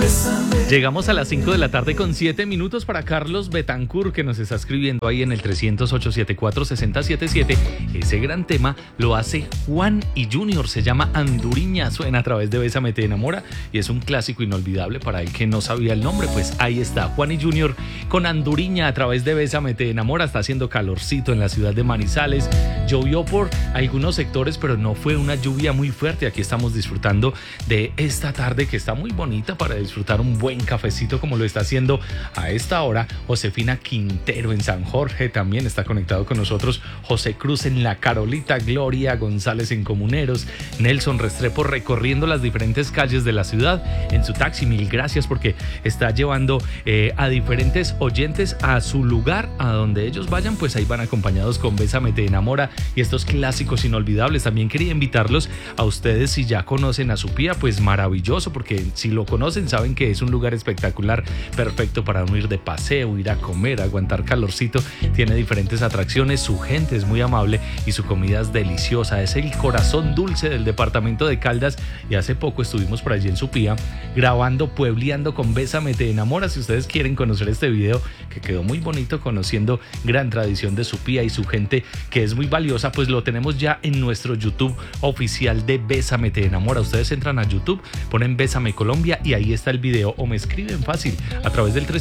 Llegamos a las 5 de la tarde con 7 minutos para Carlos Betancourt, que nos está escribiendo ahí en el 308-74-6077. Ese gran tema lo hace Juan y Junior, se llama Anduriña, suena a través de Bésame te enamora y es un clásico inolvidable para el que no sabía el nombre. Pues ahí está Juan y Junior con Anduriña a través de Bésame te enamora. Está haciendo calorcito en la ciudad de Manizales, llovió por algunos sectores, pero no fue una lluvia muy fuerte. Aquí estamos disfrutando de esta tarde que está muy bonita para disfrutar un buen cafecito como lo está haciendo a esta hora Josefina Quintero en San Jorge. También está conectado con nosotros José Cruz en La Carolita, Gloria González en Comuneros, Nelson Restrepo recorriendo las diferentes calles de la ciudad en su taxi. Mil gracias porque está llevando a diferentes oyentes a su lugar, a donde ellos vayan, pues ahí van acompañados con Bésame te enamora y estos clásicos inolvidables. También quería invitarlos a ustedes, si ya conocen a Supía, pues maravilloso, porque si lo conocen saben que es un lugar espectacular, perfecto para uno ir de paseo, ir a comer, aguantar calorcito. Tiene diferentes atracciones, su gente es muy amable y su comida es deliciosa. Es el corazón dulce del departamento de Caldas y hace poco estuvimos por allí en Supía grabando Puebleando con Bésame te enamora. Si ustedes quieren conocer este video que quedó muy bonito conociendo gran tradición de Supía y su gente que es muy valiosa, pues lo tenemos ya en nuestro YouTube oficial de Bésame te enamora. Ustedes entran a YouTube, ponen Bésame Colombia y ahí está el video, o me escriben fácil a través del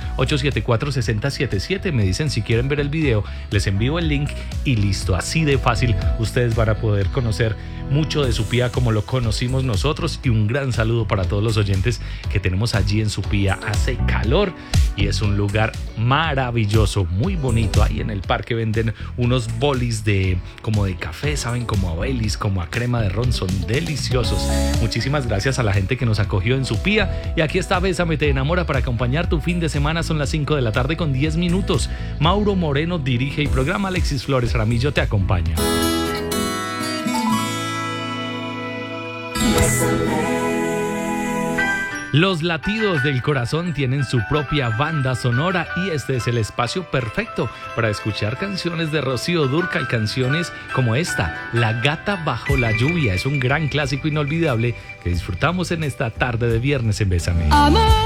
300-874-6077. Me dicen si quieren ver el video, les envío el link y listo. Así de fácil ustedes van a poder conocer mucho de Supía como lo conocimos nosotros. Y un gran saludo para todos los oyentes que tenemos allí en Supía. Hace calor y es un lugar maravilloso, muy bonito. Ahí en el parque venden unos bolis como de café, saben, como a Baileys, como a crema de ron, son deliciosos. Muchísimas gracias a la gente que nos acogió en Supía. Y aquí está Bésame te enamora para acompañar tu fin de semana. Son las 5 de la tarde con 10 minutos. Mauro Moreno dirige y programa, Alexis Flores Ramillo te acompaña. Los latidos del corazón tienen su propia banda sonora y este es el espacio perfecto para escuchar canciones de Rocío Dúrcal, canciones como esta, La gata bajo la lluvia. Es un gran clásico inolvidable que disfrutamos en esta tarde de viernes en Bésame.